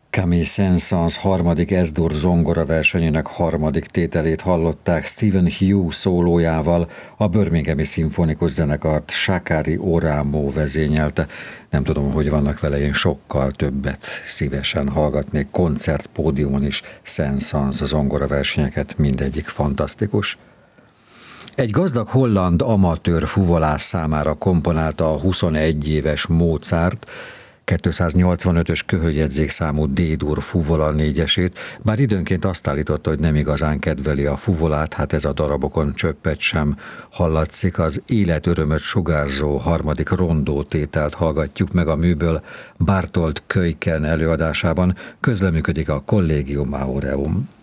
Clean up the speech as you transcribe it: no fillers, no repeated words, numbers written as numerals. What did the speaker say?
Camille Saint-Saëns harmadik S-dur zongora versenyének harmadik tételét hallották Stephen Hugh szólójával, a Birminghami Szimfonikus Zenekart Sakari Oramo vezényelte. Nem tudom, hogy vannak vele, én sokkal többet szívesen hallgatnék koncertpódiumon is Saint-Saëns zongora versenyeket, mindegyik fantasztikus. Egy gazdag holland amatőr fuvolász számára komponálta a 21 éves Mozart 285-ös köhöljegyzékszámú D-dur fuvola négyesét, bár időnként azt állította, hogy nem igazán kedveli a fuvolát, hát ez a darabokon csöppet sem hallatszik. Az életörömöt sugárzó harmadik rondó tételt hallgatjuk meg a műből Bartold Köiken előadásában, közleműködik a Collegium Aureum.